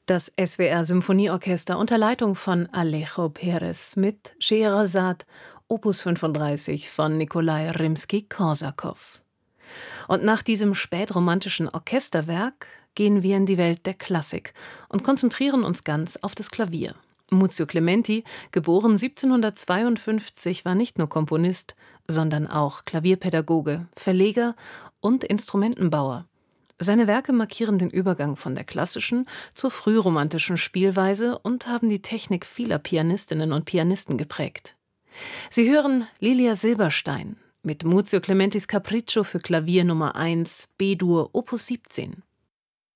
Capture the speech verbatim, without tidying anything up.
Das S W R-Symphonieorchester unter Leitung von Alejo Perez mit Scheherazade, Opus fünfunddreißig von Nikolai Rimski-Korsakow. Und nach diesem spätromantischen Orchesterwerk gehen wir in die Welt der Klassik und konzentrieren uns ganz auf das Klavier. Muzio Clementi, geboren siebzehnhundertzweiundfünfzig, war nicht nur Komponist, sondern auch Klavierpädagoge, Verleger und Instrumentenbauer. Seine Werke markieren den Übergang von der klassischen zur frühromantischen Spielweise und haben die Technik vieler Pianistinnen und Pianisten geprägt. Sie hören Lilia Silberstein mit Muzio Clementis Capriccio für Klavier Nummer eins, B-Dur, Opus siebzehn.